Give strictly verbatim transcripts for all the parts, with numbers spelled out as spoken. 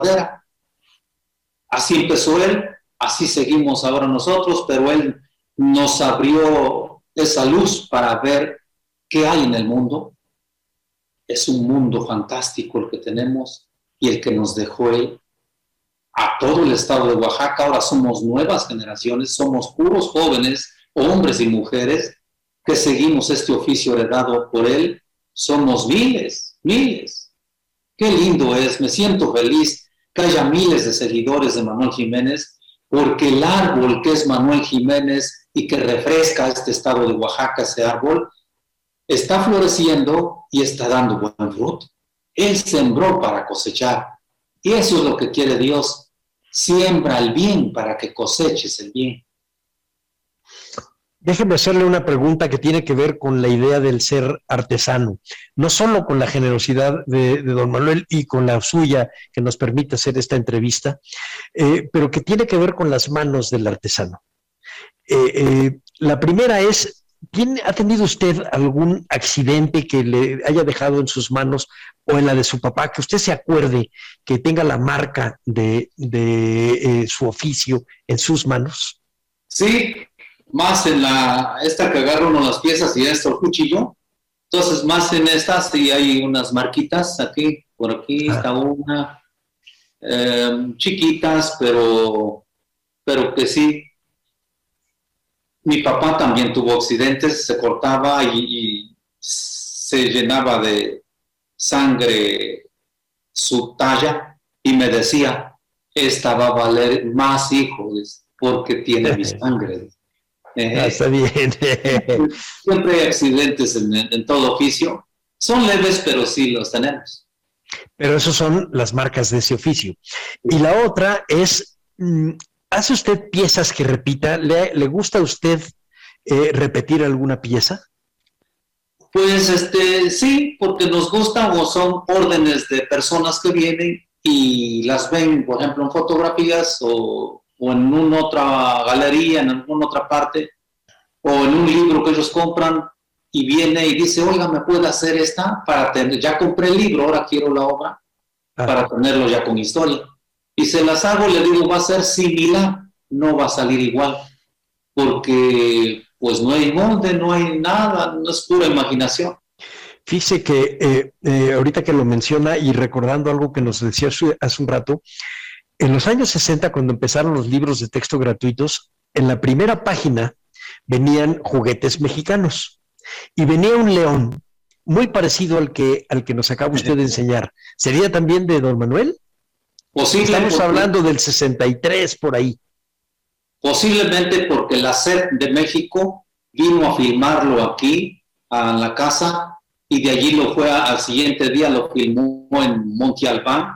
madera. Así empezó él, así seguimos ahora nosotros, pero él nos abrió esa luz para ver qué hay en el mundo. Es un mundo fantástico el que tenemos y el que nos dejó él. A todo el estado de Oaxaca ahora somos nuevas generaciones, somos puros jóvenes, hombres y mujeres, que seguimos este oficio heredado por él. Somos miles, miles. Qué lindo es, me siento feliz que haya miles de seguidores de Manuel Jiménez, porque el árbol que es Manuel Jiménez y que refresca este estado de Oaxaca, ese árbol, está floreciendo y está dando buen fruto. Él sembró para cosechar. Y eso es lo que quiere Dios. Siembra el bien para que coseches el bien. Déjeme hacerle una pregunta que tiene que ver con la idea del ser artesano, no solo con la generosidad de, de don Manuel y con la suya que nos permite hacer esta entrevista, eh, pero que tiene que ver con las manos del artesano. Eh, eh, la primera es, ¿tiene, ¿ha tenido usted algún accidente que le haya dejado en sus manos o en la de su papá, que usted se acuerde que tenga la marca de, de eh, su oficio en sus manos? Sí. Más en la, esta que agarra uno las piezas y esto el cuchillo, entonces más en esta sí hay unas marquitas aquí, por aquí ah. está una, eh, chiquitas, pero, pero que sí. Mi papá también tuvo accidentes, se cortaba y, y se llenaba de sangre su talla y me decía, esta va a valer más, hijos, porque tiene mi sangre. Ah, está bien. Siempre hay accidentes en, en todo oficio. Son leves, pero sí los tenemos. Pero esas son las marcas de ese oficio. Y la otra es, ¿hace usted piezas que repita? ¿Le, le gusta a usted eh, repetir alguna pieza? Pues este, sí, porque nos gusta o son órdenes de personas que vienen y las ven, por ejemplo, en fotografías o o en una otra galería, en alguna otra parte, o en un libro que ellos compran, y viene y dice, oiga, ¿me puede hacer esta? Para tener, ya compré el libro, ahora quiero la obra, ah. para tenerlo ya con historia. Y se las hago, le digo, va a ser similar, no va a salir igual, porque pues no hay molde, no hay nada, no es pura imaginación. Fíjese que eh, eh, ahorita que lo menciona y recordando algo que nos decía hace un rato, en los años sesenta, cuando empezaron los libros de texto gratuitos, en la primera página venían juguetes mexicanos y venía un león muy parecido al que, al que nos acaba usted de enseñar. ¿Sería también de don Manuel? Posible, Estamos porque, hablando del sesenta y tres por ahí. Posiblemente porque la S E P de México vino a filmarlo aquí, a la casa, y de allí lo fue a, al siguiente día, lo filmó en Monte Albán.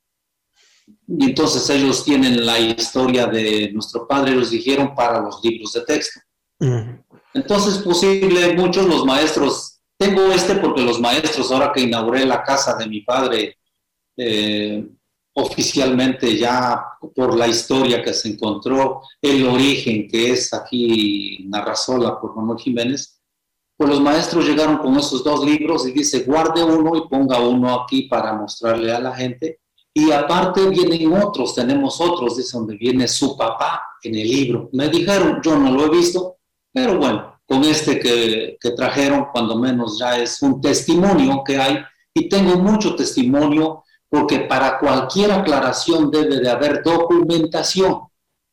Y entonces ellos tienen la historia de nuestro padre, los dijeron para los libros de texto. Uh-huh. Entonces, posible, muchos los maestros, tengo este porque los maestros, ahora que inauguré la casa de mi padre, eh, oficialmente ya por la historia que se encontró, el origen que es aquí Narrasola por Manuel Jiménez, pues los maestros llegaron con esos dos libros y dice, guarde uno y ponga uno aquí para mostrarle a la gente. Y aparte vienen otros, tenemos otros, dice donde viene su papá en el libro. Me dijeron, yo no lo he visto, pero bueno, con este que, que trajeron, cuando menos ya es un testimonio que hay, y tengo mucho testimonio, porque para cualquier aclaración debe de haber documentación.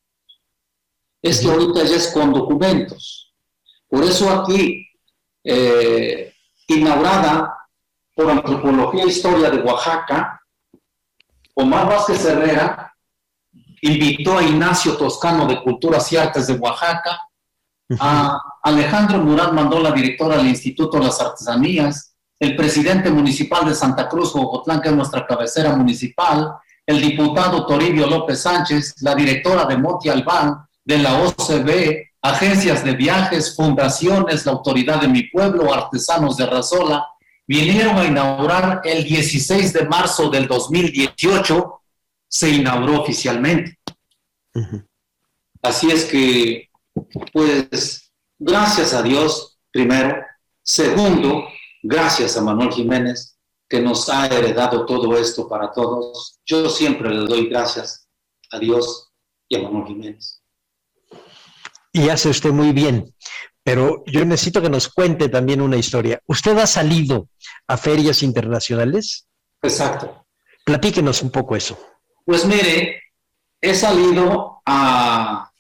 Es que ahorita ya es con documentos. Por eso aquí, eh, inaugurada por Antropología e Historia de Oaxaca, Omar Vázquez Herrera invitó a Ignacio Toscano de Culturas y Artes de Oaxaca, a Alejandro Murat Mandola, directora del Instituto de las Artesanías, el presidente municipal de Santa Cruz, Jocotlán, que es nuestra cabecera municipal, el diputado Toribio López Sánchez, la directora de Monte Albán, de la O C B, agencias de viajes, fundaciones, la autoridad de mi pueblo, artesanos de Razola, vinieron a inaugurar el dieciséis de marzo del dos mil dieciocho, se inauguró oficialmente. Uh-huh. Así es que, pues, gracias a Dios, primero. Segundo, gracias a Manuel Jiménez, que nos ha heredado todo esto para todos. Yo siempre le doy gracias a Dios y a Manuel Jiménez. Y hace usted muy bien, pero yo necesito que nos cuente también una historia. ¿Usted ha salido a ferias internacionales? Exacto. Platíquenos un poco eso. Pues mire, he salido a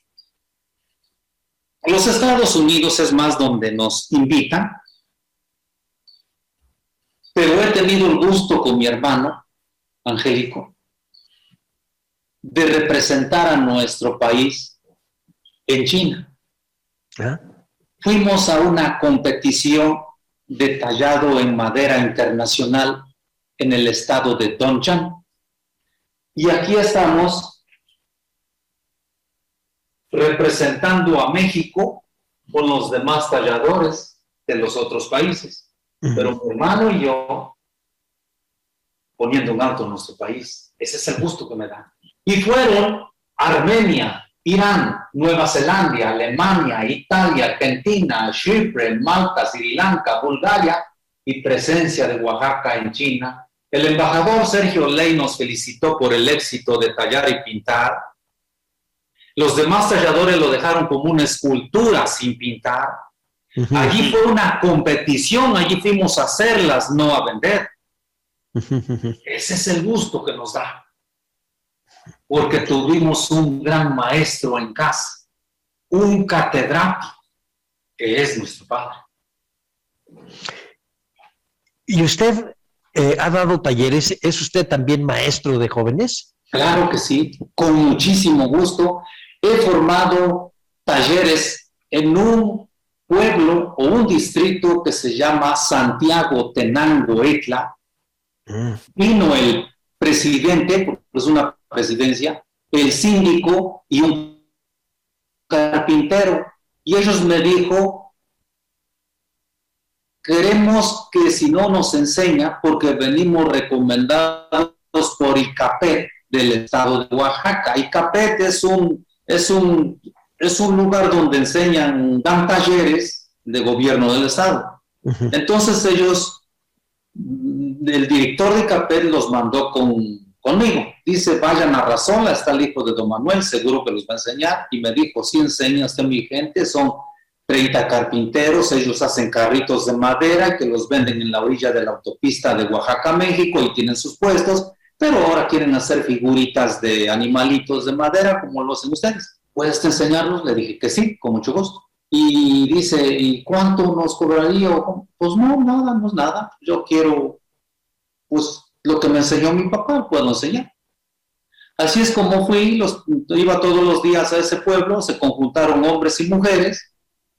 los Estados Unidos, es más donde nos invitan, pero he tenido el gusto con mi hermano, Angélico, de representar a nuestro país en China. ¿Ah? Fuimos a una competición de tallado en madera internacional en el estado de Dongchang. Y aquí estamos representando a México con los demás talladores de los otros países. Uh-huh. Pero mi hermano y yo poniendo en alto nuestro país. Ese es el gusto que me da. Y fueron Armenia, Irán, Nueva Zelanda, Alemania, Italia, Argentina, Chipre, Malta, Sri Lanka, Bulgaria y presencia de Oaxaca en China. El embajador Sergio Ley nos felicitó por el éxito de tallar y pintar. Los demás talladores lo dejaron como una escultura sin pintar. Uh-huh. Allí fue una competición, allí fuimos a hacerlas, no a vender. Uh-huh. Ese es el gusto que nos da. Porque tuvimos un gran maestro en casa, un catedrático, que es nuestro padre. ¿Y usted eh, ha dado talleres? ¿Es usted también maestro de jóvenes? Claro que sí, con muchísimo gusto. He formado talleres en un pueblo o un distrito que se llama Santiago Tenango Etla. Mm. Vino el presidente, porque es una presidencia, el síndico y un carpintero. Y ellos me dijo, queremos que si no nos enseña, porque venimos recomendados por ICAPET del estado de Oaxaca. ICAPET es un, es un, es un lugar donde enseñan, dan talleres de gobierno del estado. Uh-huh. Entonces ellos, el director de ICAPET los mandó con, conmigo. Dice, vayan a Razola, está el hijo de don Manuel, seguro que los va a enseñar. Y me dijo, sí, enséñaste a mi gente, son treinta carpinteros, ellos hacen carritos de madera que los venden en la orilla de la autopista de Oaxaca, México, y tienen sus puestos, pero ahora quieren hacer figuritas de animalitos de madera, como lo hacen ustedes. ¿Puedes enseñarlos? Le dije que sí, con mucho gusto. Y dice, ¿y cuánto nos cobraría? Pues no, nada, no es nada. Yo quiero, pues, lo que me enseñó mi papá, puedo enseñar. Así es como fui, los, iba todos los días a ese pueblo, se conjuntaron hombres y mujeres,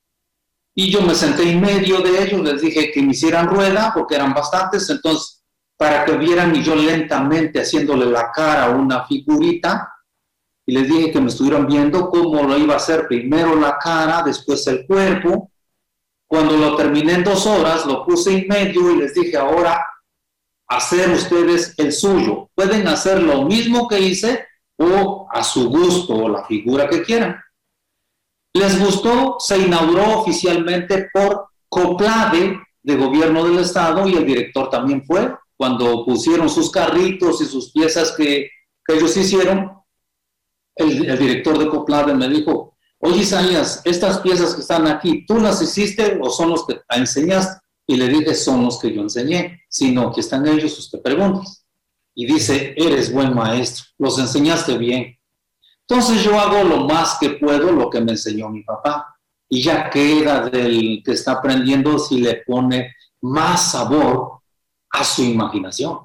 y yo me senté en medio de ellos, les dije que me hicieran rueda, porque eran bastantes, entonces, para que vieran, y yo lentamente haciéndole la cara a una figurita, y les dije que me estuvieran viendo cómo lo iba a hacer, primero la cara, después el cuerpo. Cuando lo terminé en dos horas, lo puse en medio y les dije, ahora, hacer ustedes el suyo. Pueden hacer lo mismo que hice o a su gusto o la figura que quieran. Les gustó, se inauguró oficialmente por COPLADE de gobierno del estado y el director también fue. Cuando pusieron sus carritos y sus piezas que, que ellos hicieron, el, el director de COPLADE me dijo, oye Isaías, estas piezas que están aquí, ¿tú las hiciste o son los que enseñaste? Y le dije, son los que yo enseñé. Si no, aquí están ellos, usted pregunta. Y dice, eres buen maestro, los enseñaste bien. Entonces yo hago lo más que puedo, lo que me enseñó mi papá. Y ya queda del que está aprendiendo si le pone más sabor a su imaginación.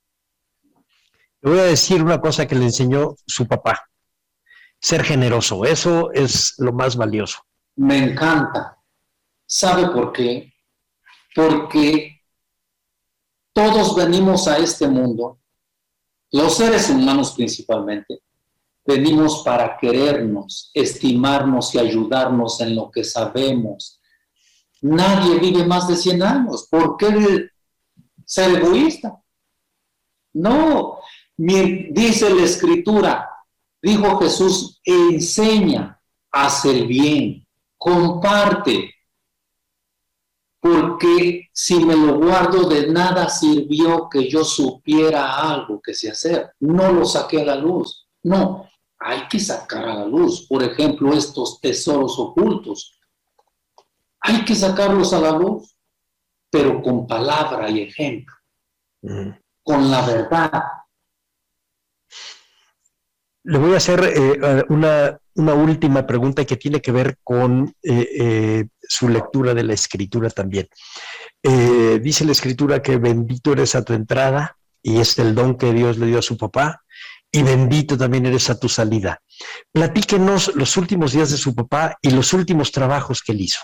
Le voy a decir una cosa que le enseñó su papá. Ser generoso, eso es lo más valioso. Me encanta. ¿Sabe por qué? Porque todos venimos a este mundo, los seres humanos principalmente, venimos para querernos, estimarnos y ayudarnos en lo que sabemos. Nadie vive más de cien años. ¿Por qué ser egoísta? No, dice la Escritura, dijo Jesús, enseña, haz el bien, comparte. porque si me lo guardo de nada sirvió que yo supiera algo que sé hacer. No lo saqué a la luz. No, hay que sacar a la luz. Por ejemplo, estos tesoros ocultos. Hay que sacarlos a la luz, pero con palabra y ejemplo, mm. con la verdad. Le voy a hacer eh, una, una última pregunta que tiene que ver con eh, eh, su lectura de la Escritura también. Eh, dice la Escritura que bendito eres a tu entrada, y es el don que Dios le dio a su papá, y bendito también eres a tu salida. Platíquenos los últimos días de su papá y los últimos trabajos que él hizo.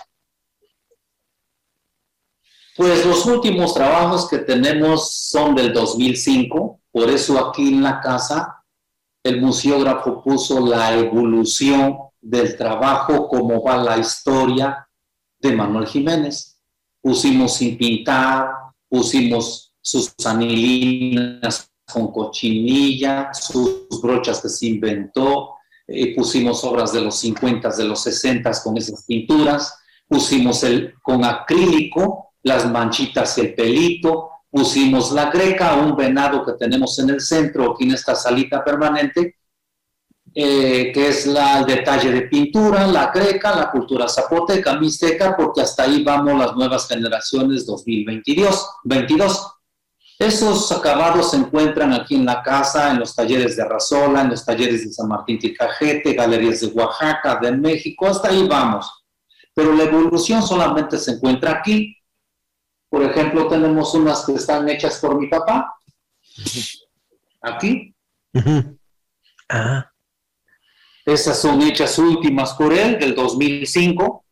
Pues los últimos trabajos que tenemos son del dos mil cinco, por eso aquí en la casa el museógrafo puso la evolución del trabajo, cómo va la historia de Manuel Jiménez. Pusimos Sin pintar, pusimos sus anilinas con cochinilla, sus brochas que se inventó, eh, pusimos obras de los cincuenta, de los sesenta con esas pinturas, pusimos el, con acrílico las manchitas y el pelito, pusimos la greca, un venado que tenemos en el centro, aquí en esta salita permanente, eh, que es la, el detalle de pintura, la greca, la cultura zapoteca, mixteca, porque hasta ahí vamos las nuevas generaciones dos mil veintidós. Esos acabados se encuentran aquí en la casa, en los talleres de Arrasola, en los talleres de San Martín Tilcajete, galerías de Oaxaca, de México, hasta ahí vamos. Pero la evolución solamente se encuentra aquí. Por ejemplo, tenemos unas que están hechas por mi papá. Aquí. Uh-huh. Ah. Esas son hechas últimas por él, del dos mil cinco.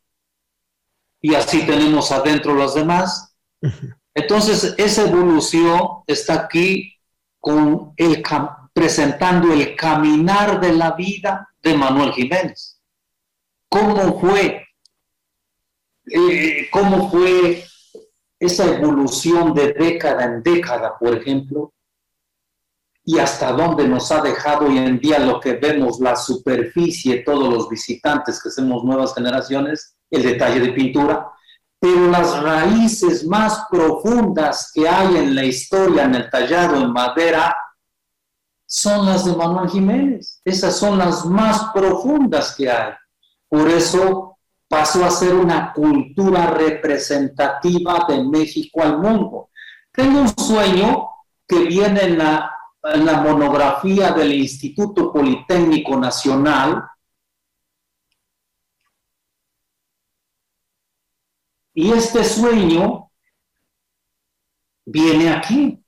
Y así tenemos adentro las demás. Uh-huh. Entonces, esa evolución está aquí con el, presentando el caminar de la vida de Manuel Jiménez. ¿Cómo fue? Eh, ¿Cómo fue esa evolución de década en década, por ejemplo, y hasta dónde nos ha dejado hoy en día lo que vemos, la superficie, todos los visitantes que somos nuevas generaciones, el detalle de pintura, pero las raíces más profundas que hay en la historia, en el tallado en madera, son las de Manuel Jiménez. Esas son las más profundas que hay. Por eso pasó a ser una cultura representativa de México al mundo. Tengo un sueño que viene en la, en la monografía del Instituto Politécnico Nacional, y este sueño viene aquí.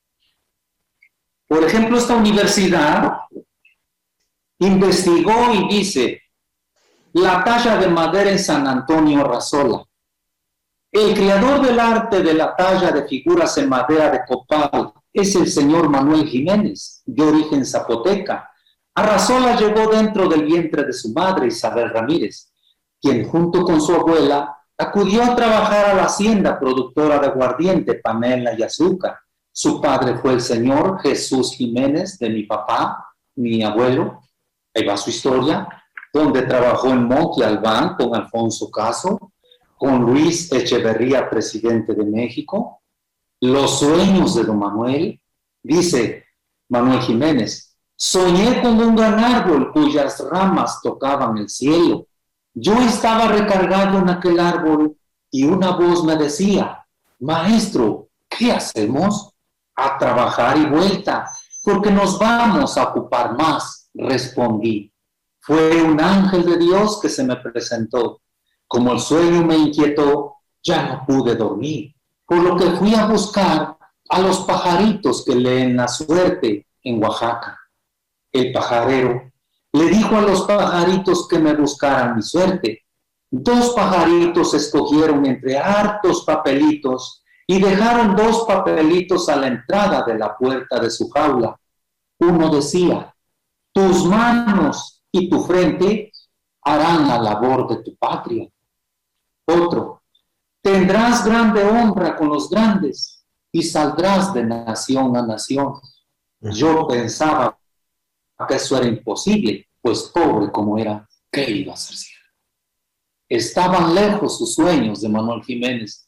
Por ejemplo, esta universidad investigó y dice: la talla de madera en San Antonio Arrasola. El creador del arte de la talla de figuras en madera de copal es el señor Manuel Jiménez, de origen zapoteca. Arrasola llegó dentro del vientre de su madre, Isabel Ramírez, quien junto con su abuela acudió a trabajar a la hacienda productora de aguardiente, panela y azúcar. Su padre fue el señor Jesús Jiménez, de mi papá, mi abuelo. Ahí va su historia, donde trabajó en Monte Albán con Alfonso Caso, con Luis Echeverría, presidente de México. Los sueños de don Manuel, dice Manuel Jiménez: soñé con un gran árbol cuyas ramas tocaban el cielo. Yo estaba recargado en aquel árbol y una voz me decía: maestro, ¿qué hacemos? A trabajar y vuelta, porque nos vamos a ocupar más, respondí. Fue un ángel de Dios que se me presentó. Como el sueño me inquietó, ya no pude dormir, por lo que fui a buscar a los pajaritos que leen la suerte en Oaxaca. El pajarero le dijo a los pajaritos que me buscaran mi suerte. Dos pajaritos escogieron entre hartos papelitos y dejaron dos papelitos a la entrada de la puerta de su jaula. Uno decía: tus manos y tu frente harán la labor de tu patria. Otro: tendrás grande honra con los grandes y saldrás de nación a nación. Yo pensaba que eso era imposible, pues pobre como era, ¿qué iba a hacer? Estaban lejos sus sueños de Manuel Jiménez,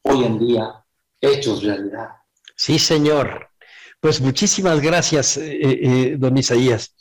hoy en día hechos realidad. Sí, señor. Pues muchísimas gracias, eh, eh, don Isaías.